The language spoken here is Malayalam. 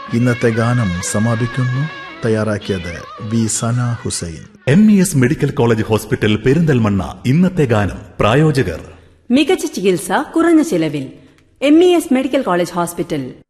ഇന്നത്തെ ഗാനം സമാപിക്കുന്നു. തയ്യാറാക്കിയത് വി സന Hussain. MES medical college hospital Perinthalmanna. ഇന്നത്തെ ഗാനം പ്രായോജകർ മികച്ച ചികിത്സ കുറഞ്ഞ ചിലവിൽ. MES medical college hospital.